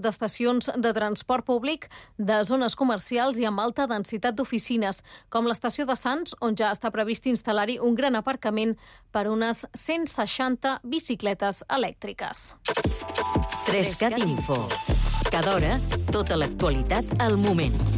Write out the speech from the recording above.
d'estacions de transport públic, de zones comercials i amb alta densitat d'oficines, com l'estació de Sants, on ja està previst instal·lar-hi un gran aparcament per unes 160 bicicletes elèctriques. 3cat Info. Cada hora, tota l'actualitat al moment.